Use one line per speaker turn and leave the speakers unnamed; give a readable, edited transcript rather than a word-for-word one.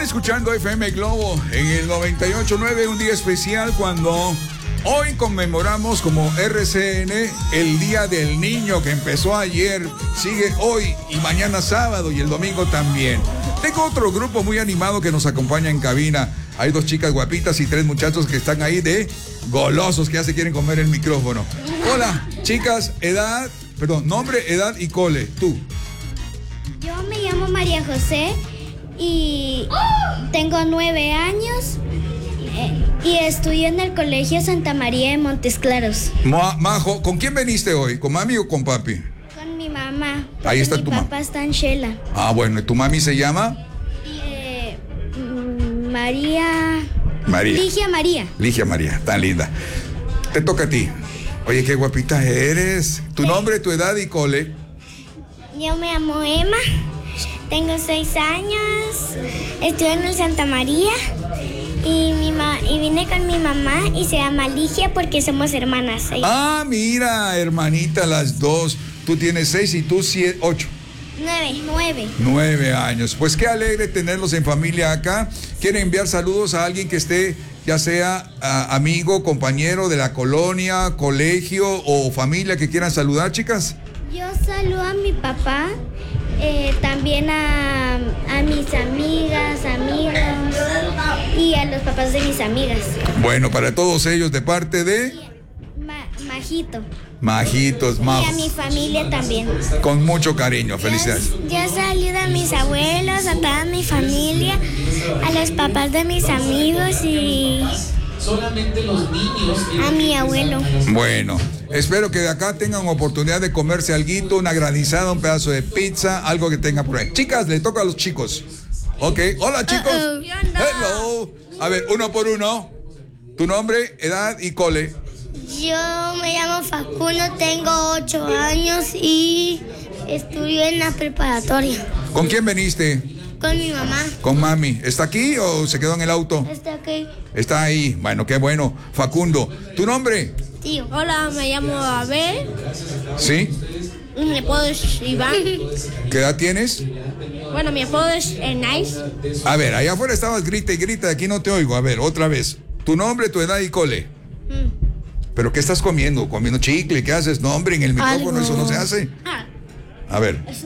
escuchando FM Globo en el 98.9, un día especial cuando hoy conmemoramos como RCN el Día del Niño que empezó ayer, sigue hoy y mañana sábado y el domingo también. Tengo otro grupo muy animado que nos acompaña en cabina. Hay 2 chicas guapitas y 3 muchachos que están ahí de golosos que ya se quieren comer el micrófono. Hola, chicas, nombre, edad y cole. Tú.
Yo me llamo María José y tengo 9 años y estudio en el Colegio Santa María de Montes Claros.
Majo, ¿con quién veniste hoy? ¿Con mami o con papi?
Con mi mamá.
Ahí está tu mamá.
Mi papá está en Shela.
Ah, bueno, ¿y tu mami se llama?
María. Ligia María,
tan linda. Te toca a ti. Oye, qué guapita eres. ¿Tu nombre, tu edad y cole?
Yo me llamo Emma, tengo 6 años, estudio en el Santa María y vine con mi mamá y se llama Ligia porque somos hermanas.
Ah, mira, hermanita las dos. Tú tienes 6 y tú 8.
9
años. Pues qué alegre tenerlos en familia acá. ¿Quieren enviar saludos a alguien que esté, ya sea amigo, compañero de la colonia, colegio o familia que quieran saludar, chicas?
Yo saludo a mi papá, también a mis amigas, amigos y a los papás de mis amigas.
Bueno, para todos ellos de parte de... Majitos,
y a mi familia también.
Con mucho cariño, felicidades.
Yo saludo a mis abuelos, a toda mi familia, a los papás de mis amigos y
solamente los niños
a mi abuelo.
Bueno, espero que de acá tengan oportunidad de comerse alguito, una granizada, un pedazo de pizza, algo que tengan por ahí. Chicas, le toca a los chicos. Ok, hola chicos. Hello. A ver, uno por uno. Tu nombre, edad y cole.
Yo me llamo Facundo, tengo 8 años y estudio en la preparatoria.
¿Con quién veniste?
Con mi mamá.
¿Con mami? ¿Está aquí o se quedó en el auto?
Está aquí.
Está ahí. Bueno, qué bueno. Facundo, ¿tu nombre?
Tío. Hola, me llamo Abel.
¿Sí?
Mi apodo es Iván.
¿Qué edad tienes?
Bueno, mi apodo es Nice.
A ver, allá afuera estabas grita y grita, aquí no te oigo. A ver, otra vez. ¿Tu nombre, tu edad y cole? ¿Pero qué estás comiendo? ¿Comiendo chicle? ¿Qué haces? No, hombre, en el micrófono eso no se hace. A ver.